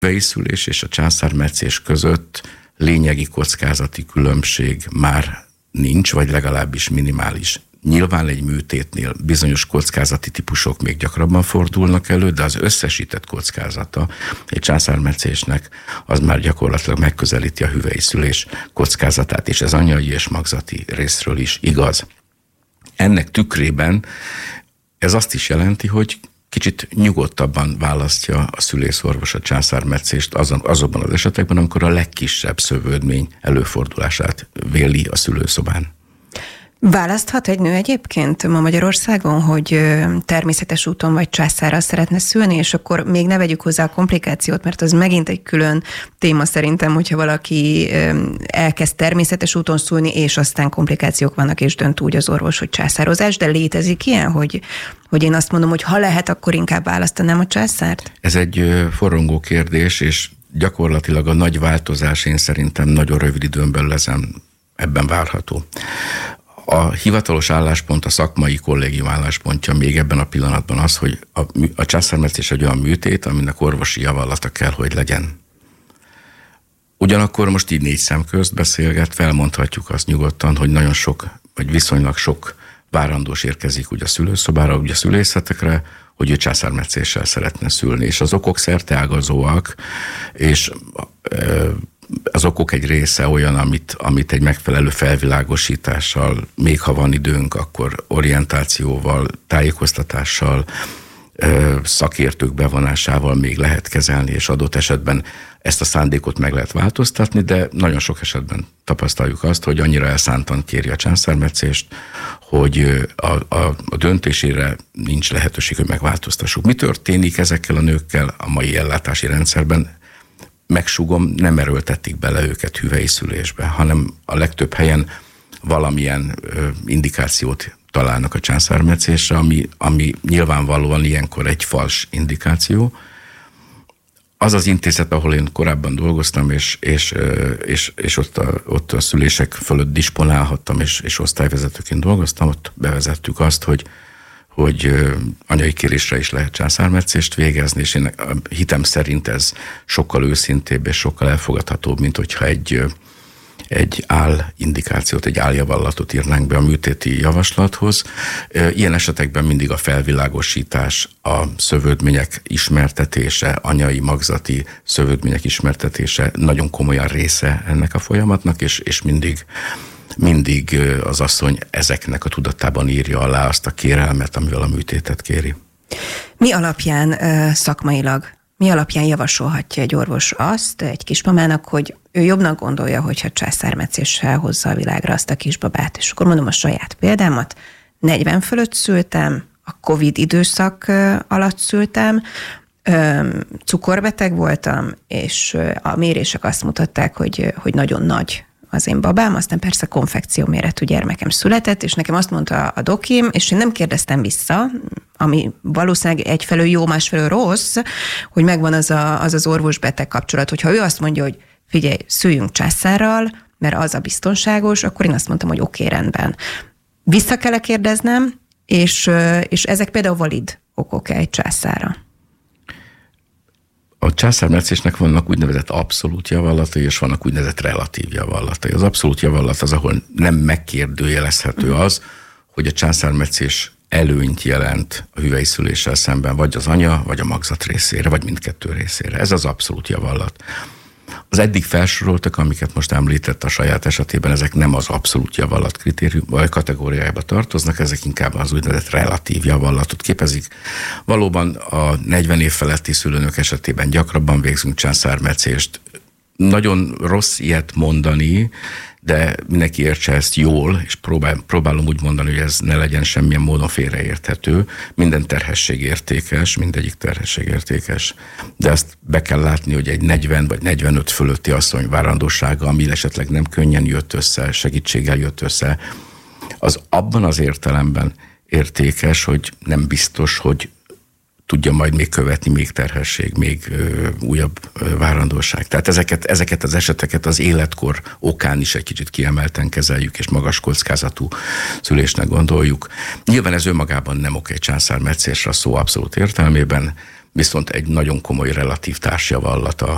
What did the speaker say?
hüvelyszülés és a császármetszés között lényegi kockázati különbség már nincs, vagy legalábbis minimális. Nyilván egy műtétnél bizonyos kockázati típusok még gyakrabban fordulnak elő, de az összesített kockázata egy császármetszésnek az már gyakorlatilag megközelíti a hüvelyszülés kockázatát, és ez anyai és magzati részről is igaz. Ennek tükrében ez azt is jelenti, hogy kicsit nyugodtabban választja a szülészorvos a császármetszést azokban az esetekben, amikor a legkisebb szövődmény előfordulását véli a szülőszobán. Választhat egy nő egyébként ma Magyarországon, hogy természetes úton vagy császárral szeretne szülni, és akkor még ne vegyük hozzá a komplikációt, mert az megint egy külön téma szerintem, hogyha valaki elkezd természetes úton szülni, és aztán komplikációk vannak, és dönt úgy az orvos, hogy császározás, de létezik ilyen, hogy én azt mondom, hogy ha lehet, akkor inkább választanám a császárt? Ez egy forrongó kérdés, és gyakorlatilag a nagy változás én szerintem nagyon rövid időn belül ebben várható. A hivatalos álláspont, a szakmai kollégium álláspontja még ebben a pillanatban az, hogy a császármetszés egy olyan műtét, aminek orvosi javallata kell, hogy legyen. Ugyanakkor most így négy szem közt beszélgetve elmondhatjuk azt nyugodtan, hogy nagyon sok, vagy viszonylag sok várandós érkezik úgy a szülőszobára, úgy a szülészetekre, hogy ő császármetszéssel szeretne szülni. És az okok szerteágazóak, és az okok egy része olyan, amit egy megfelelő felvilágosítással, még ha van időnk, akkor orientációval, tájékoztatással, szakértők bevonásával még lehet kezelni, és adott esetben ezt a szándékot meg lehet változtatni, de nagyon sok esetben tapasztaljuk azt, hogy annyira elszántan kéri a császármetszést, hogy a döntésére nincs lehetőség, hogy megváltoztassuk. Mi történik ezekkel a nőkkel a mai ellátási rendszerben? Megsúgom, nem erőltetik bele őket hüvelyszülésbe, hanem a legtöbb helyen valamilyen indikációt találnak a császármetszésre, ami nyilvánvalóan ilyenkor egy fals indikáció. Az az intézet, ahol én korábban dolgoztam, és ott a szülések fölött disponálhattam, és osztályvezetőként dolgoztam, ott bevezettük azt, hogy anyai kérésre is lehet császármetszést végezni, és én hitem szerint ez sokkal őszintébb és sokkal elfogadhatóbb, mint hogyha egy állindikációt, egy álljavallatot írnánk be a műtéti javaslathoz. Ilyen esetekben mindig a felvilágosítás, a szövődmények ismertetése, anyai, magzati szövődmények ismertetése nagyon komolyan része ennek a folyamatnak, és mindig az asszony ezeknek a tudatában írja alá azt a kérelmet, amivel a műtétet kéri. Mi alapján szakmailag, mi alapján javasolhatja egy orvos azt egy kismamának, hogy ő jobbnak gondolja, hogyha császármetszéssel hozza a világra azt a kisbabát? És akkor mondom a saját példámat, 40 fölött szültem, a Covid időszak alatt szültem, cukorbeteg voltam, és a mérések azt mutatták, hogy nagyon nagy az én babám, aztán persze konfekció méretű gyermekem született, és nekem azt mondta a dokim, és én nem kérdeztem vissza, ami valószínűleg egyfelől jó, másfelől rossz, hogy megvan az orvos-beteg kapcsolat, hogyha ő azt mondja, hogy figyelj, szüljünk császárral, mert az a biztonságos, akkor én azt mondtam, hogy oké, rendben. Vissza kell kérdeznem, és ezek például valid okok egy császárra. A császármetszésnek vannak úgynevezett abszolút javallatai, és vannak úgynevezett relatív javallatai. Az abszolút javallat az, ahol nem megkérdőjelezhető az, hogy a császármetszés előnyt jelent a hüvelyszüléssel szemben, vagy az anya, vagy a magzat részére, vagy mindkettő részére. Ez az abszolút javallat. Az eddig felsoroltak, amiket most említett a saját esetében, ezek nem az abszolút javallat kritérium, vagy kategóriájába tartoznak, ezek inkább az úgynevezett relatív javallatot képezik. Valóban a 40 év feletti szülőnök esetében gyakrabban végzünk császármetszést. Nagyon rossz ilyet mondani, de mindenki értse ezt jól, és próbálom úgy mondani, hogy ez ne legyen semmilyen módon félreérthető. Minden terhesség értékes, mindegyik terhesség értékes, de azt be kell látni, hogy egy 40 vagy 45 fölötti asszony várandósága, ami esetleg nem könnyen jött össze, segítséggel jött össze, az abban az értelemben értékes, hogy nem biztos, hogy tudja majd még követni, még terhesség, még újabb várandóság. Tehát ezeket az eseteket az életkor okán is egy kicsit kiemelten kezeljük, és magas kockázatú szülésnek gondoljuk. Nyilván ez önmagában nem ok egy császármetszésre a szó abszolút értelmében, viszont egy nagyon komoly relatív társjavallata